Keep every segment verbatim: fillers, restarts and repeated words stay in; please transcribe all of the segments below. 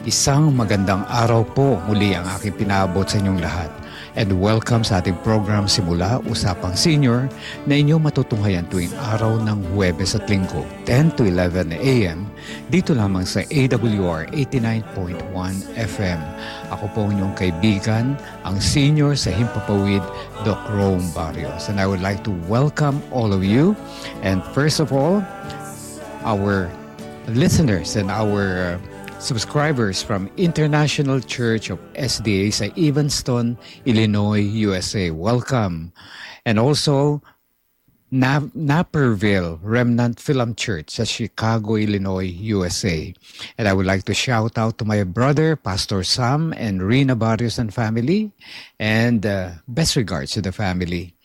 Isang magandang araw po muli ang aking pinaabot sa inyong lahat. And welcome sa ating program Simula Usapang Senior na inyong matutunghayan tuwing araw ng Huwebes at Linggo, ten to eleven a m dito lamang sa A W R eighty-nine point one F M. Ako po ang inyong kaibigan, ang senior sa Himpapawid, Doc Rome Barrios. And I would like to welcome all of you. And first of all, our listeners and our uh, subscribers from International Church of S D A sa Evanston, Illinois, U S A. Welcome. And also, Na- Naperville Remnant Film Church sa Chicago, Illinois, U S A. And I would like to shout out to my brother, Pastor Sam and Rina Barrios and family. And uh, best regards to the family.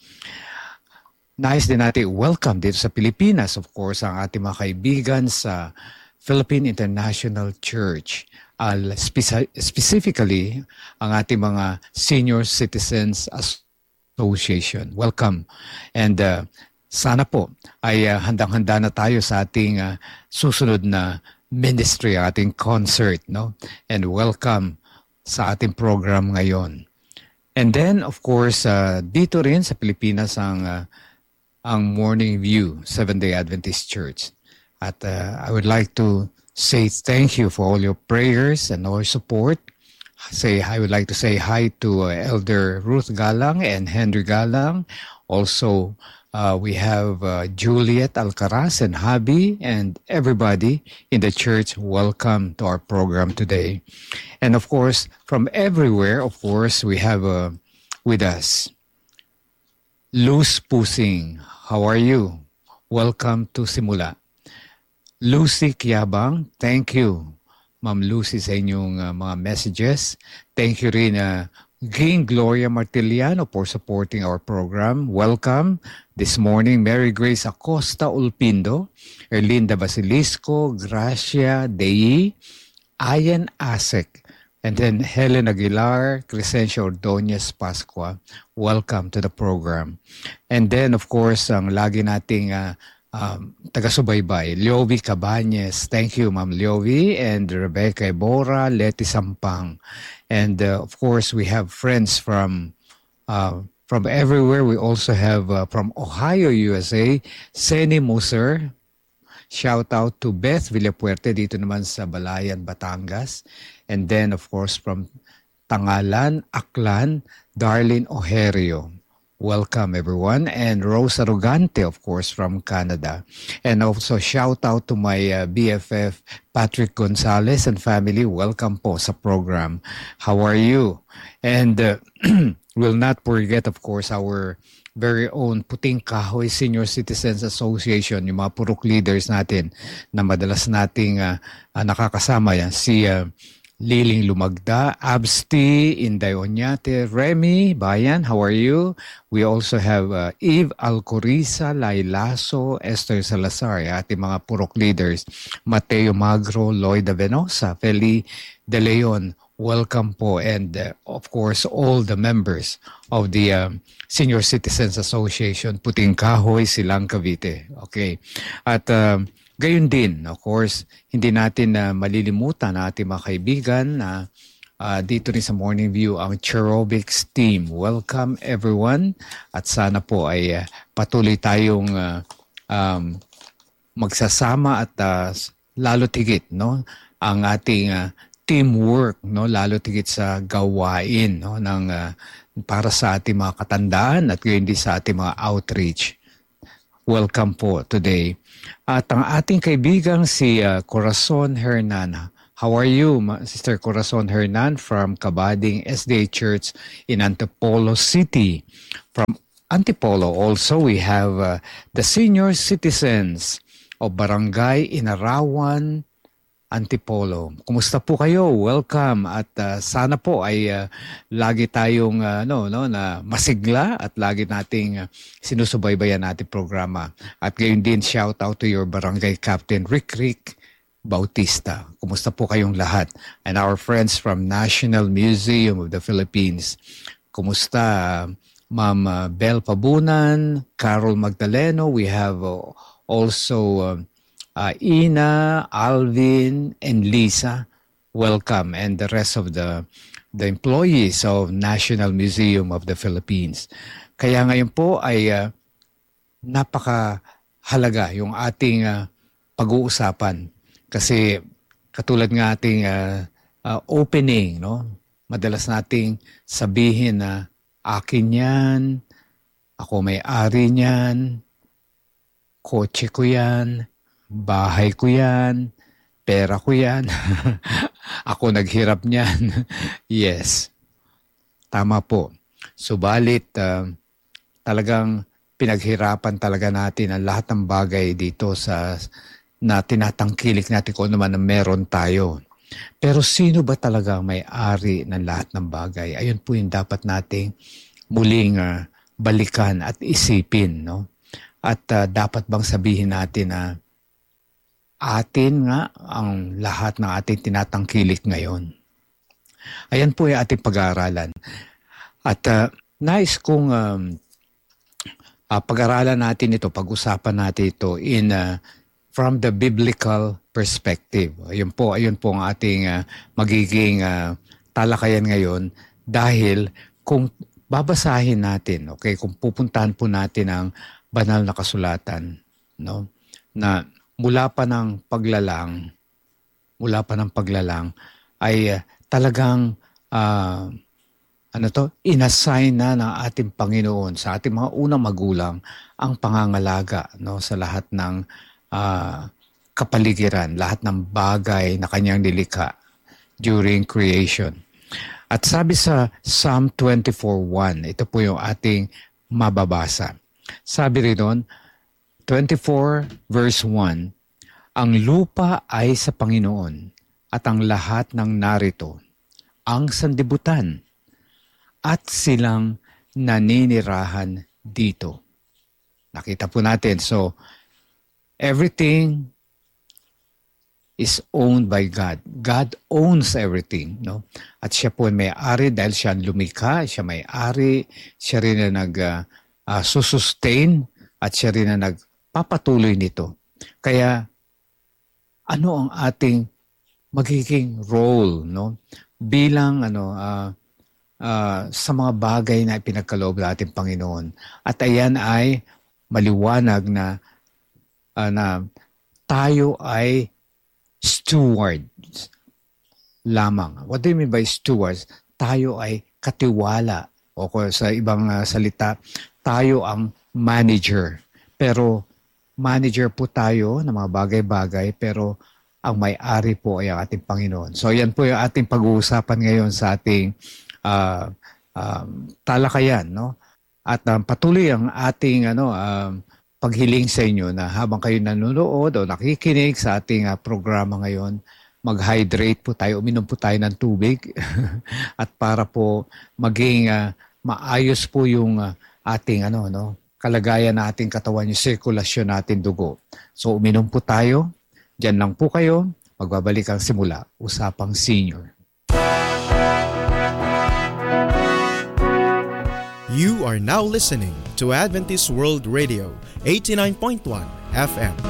Nice din natin welcome dito sa Pilipinas, of course, ang ating mga kaibigan sa Philippine International Church, uh, speci- specifically ang ating mga Senior Citizens Association. Welcome. And uh, sana po ay uh, handang-handa na tayo sa ating uh, susunod na ministry, ating concert, no? And welcome sa ating program ngayon. And then, of course, uh, dito rin sa Pilipinas ang, uh, ang Morning View, Seventh-day Adventist Church. At uh, I would like to say thank you for all your prayers and all your support. Say I would like to say hi to uh, Elder Ruth Galang and Henry Galang. Also, uh, we have uh, Juliet Alcaraz and Habi and everybody in the church. Welcome to our program today. And of course, from everywhere, of course, we have uh, with us Luz Pusing. How are you? Welcome to Simula. Lucy Kiabang, thank you, Ma'am Lucy, sa inyong uh, mga messages. Thank you rin, uh, Ging Gloria Martiliano, for supporting our program. Welcome. This morning, Mary Grace Acosta Ulpindo, Erlinda Basilisco, Gracia Dei, Ayan Asek, and then Helen Aguilar, Crescencio Ordonez Pascua. Welcome to the program. And then, of course, ang lagi nating uh, Um, taga-subaybay, Liovi Cabañez. Thank you, Ma'am Liovi, and Rebecca Ebora, Leti Sampang. And uh, of course, we have friends from uh, from everywhere. We also have uh, from Ohio, U S A, Seni Muser. Shout out to Beth Villapuerte dito naman sa Balayan, Batangas. And then, of course, from Tangalan, Aklan, Darlene Ojerio. Welcome, everyone. And Rose Arrogante, of course, from Canada. And also, shout out to my uh, B F F, Patrick Gonzalez and family. Welcome po sa program. How are you? And uh, we'll not forget, of course, our very own Puting Kahoy Senior Citizens Association, yung mga purok leaders natin na madalas nating uh, uh, nakakasama yan. Si uh, Liling Lumagda, Absti, Inday Onyate, Remy, Bayan, how are you? We also have uh, Eve Alcoriza, Lailaso, Esther Salazar, ating mga purok leaders, Mateo Magro, Lloyd Venosa, Feli De Leon, welcome po. And uh, of course, all the members of the um, Senior Citizens Association, Puting Kahoy, Silang Cavite. Okay. At um, gayon din, of course, hindi natin na uh, malilimutan na ating mga kaibigan na uh, dito rin sa Morning View ang Cherobics team. Welcome everyone at sana po ay uh, patuloy tayong uh, um, magsasama at uh, lalo tigit, no, ang ating uh, teamwork, no, lalo tigit sa gawain, no, ng uh, para sa ating mga katandaan at gayon din sa ating mga outreach. Welcome po today. At ang ating kaibigang si uh, Corazon Hernan. How are you, Sister Corazon Hernan from Kabading S D A Church in Antipolo City? From Antipolo also we have uh, the senior citizens of Barangay Inarawan, Antipolo. Kumusta po kayo? Welcome at uh, sana po ay uh, lagi tayong uh, no no na masigla at lagi nating uh, sinusubaybayan nating programa. At gayon din shout out to your barangay captain Rick Rick Bautista. Kumusta po kayong lahat? And our friends from National Museum of the Philippines. Kumusta uh, Ma'am uh, Bel Pabunan, Carol Magdaleno. We have uh, also uh, uh, Ina, Alvin, and Lisa. welcome, and the rest of the the employees of National Museum of the Philippines. Kaya ngayon po ay uh, napakahalaga yung ating uh, pag-uusapan kasi katulad ng ating uh, uh, opening, no? Madalas nating sabihin na akin yan, ako may-ari niyan, kotse ko yan, bahay ko yan, pera ko yan, ako naghirap niyan. Yes, tama po. Subalit, uh, talagang pinaghirapan talaga natin ang lahat ng bagay dito sa na tinatangkilik natin kung ano man ang meron tayo. Pero sino ba talaga may-ari ng lahat ng bagay? Ayun po yung dapat nating muling uh, balikan at isipin, no? At uh, dapat bang sabihin natin na atin nga ang lahat ng ating tinatangkilik ngayon? Ayan po yung ating pag-aaralan. At uh, nais kong um, uh, pag-aaralan natin ito, pag-usapan natin ito in uh, from the biblical perspective. Ayun po, ayun po ang ating uh, magiging uh, talakayan ngayon dahil kung babasahin natin, okay, kung pupuntahan po natin ang banal na kasulatan, no, na mula pa ng paglalang, mula pa ng paglalang ay uh, talagang uh, ano to, inassign na ng ating Panginoon sa ating mga unang magulang ang pangangalaga, no, sa lahat ng uh, kapaligiran, lahat ng bagay na kanyang nilikha during creation. At sabi sa Psalm twenty-four one, ito po yung ating mababasa. Sabi rin doon, twenty-four verse one, ang lupa ay sa Panginoon at ang lahat ng narito, ang sandibutan, at silang naninirahan dito. Nakita po natin, so everything is owned by God. God owns everything, no? At siya po may-ari dahil siya lumikha, siya may-ari, siya rin na nag uh, uh, susustain at siya rin na nagpapatuloy nito. Kaya ano ang ating magiging role, no? Bilang ano uh, uh, sa mga bagay na ipinagkaloob ng ating Panginoon. At ayan ay maliwanag na uh, na tayo ay stewards lamang. What do you mean by stewards? Tayo ay katiwala. O sa ibang uh, salita, tayo ang manager. Pero manager po tayo ng mga bagay-bagay, pero ang may-ari po ay ang ating Panginoon. So yan po yung ating pag-uusapan ngayon sa ating uh, uh, talakayan, no? At um, patuloy ang ating ano um, paghiling sa inyo na habang kayo nanonood o nakikinig sa ating uh, programa ngayon, mag-hydrate po tayo, uminom po tayo ng tubig at para po maging uh, maayos po yung uh, ating ano no kalagayan ng ating katawan, yung sirkulasyon natin dugo. So uminom po tayo, diyan lang po kayo, magbabalik ang simula, Usapang Senior. You are now listening to Adventist World Radio, eighty-nine point one F M.